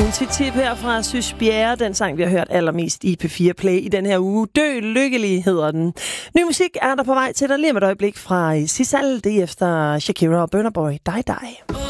Tip her fra Sys Bjerre, den sang, vi har hørt allermest i P4 Play i den her uge. Dø lykkelig hedder den. Ny musik er der på vej til dig lige om et øjeblik fra Sisal. Det er efter Shakira og Burna Boy. Die Die.